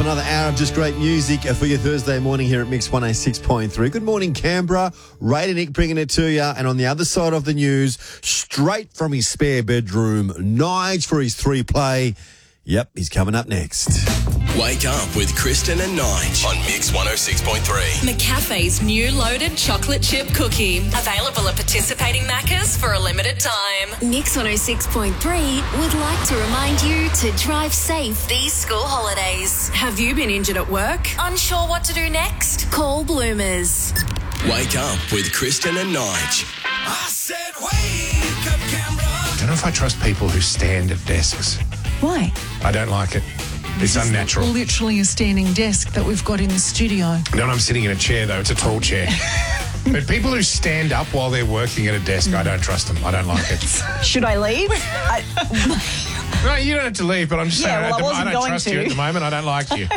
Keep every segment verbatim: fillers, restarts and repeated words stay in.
another hour of just great music for your Thursday morning here at Mix one oh six point three. Good morning, Canberra. Ray and Nick bringing it to you. And on the other side of the news, straight from his spare bedroom, Nige for his three play. Yep, he's coming up next. Wake up with Kristen and Nige on Mix one oh six point three. McCafe's new loaded chocolate chip cookie. Available at participating Maccas for a limited time. Mix one oh six point three would like to remind you to drive safe these school holidays. Have you been injured at work? Unsure what to do next? Call Bloomers. Wake up with Kristen and Nige. I said wake up, Canberra. I don't know if I trust people who stand at desks. Why? I don't like it. It's unnatural. Literally a standing desk that we've got in the studio. No, I'm sitting in a chair, though. It's a tall chair. But people who stand up while they're working at a desk, I don't trust them. I don't like it. Should I leave? I, No, you don't have to leave, but I'm just Yeah, saying, well, I I, wasn't don't, I don't going trust to. you at the moment. I don't like you.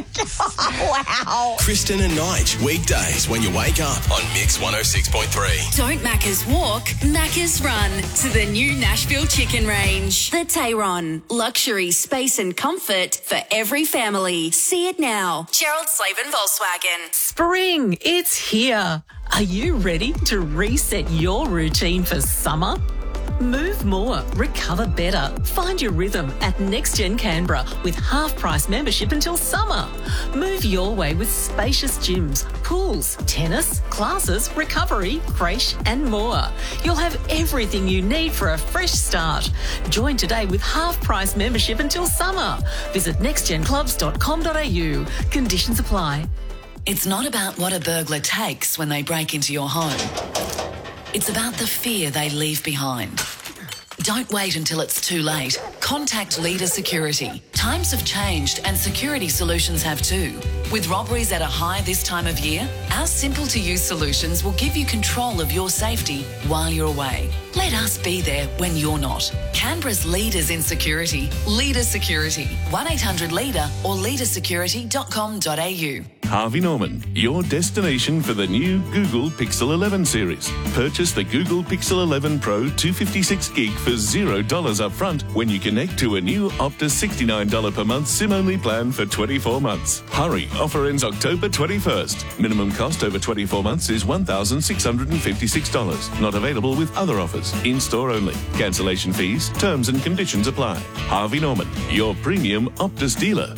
wow. Kristen and Nige, weekdays when you wake up on Mix one oh six point three. Don't Maccas walk, Maccas run to the new Nashville Chicken Range. The Tayron. Luxury, space and comfort for every family. See it now. Gerald Slavin Volkswagen. Spring, it's here. Are you ready to reset your routine for summer? Move more, recover better. Find your rhythm at NextGen Canberra with half-price membership until summer. Move your way with spacious gyms, pools, tennis, classes, recovery, creche and more. You'll have everything you need for a fresh start. Join today with half-price membership until summer. Visit next gen clubs dot com dot a u. Conditions apply. It's not about what a burglar takes when they break into your home. It's about the fear they leave behind. Don't wait until it's too late. Contact Leader Security. Times have changed and security solutions have too. With robberies at a high this time of year, our simple-to-use solutions will give you control of your safety while you're away. Let us be there when you're not. Canberra's leaders in security. Leader Security. one eight hundred leader or leader security dot com dot a u. Harvey Norman, your destination for the new Google Pixel eleven series. Purchase the Google Pixel eleven Pro two fifty-six gig for zero dollars up front when you connect to a new Optus sixty-nine dollars per month SIM-only plan for twenty-four months. Hurry, offer ends October twenty-first. Minimum cost over twenty-four months is one thousand six hundred fifty-six dollars. Not available with other offers. In-store only. Cancellation fees, terms and conditions apply. Harvey Norman, your premium Optus dealer.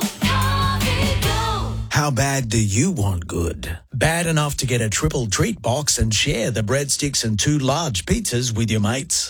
How bad do you want good? Bad enough to get a triple treat box and share the breadsticks and two large pizzas with your mates?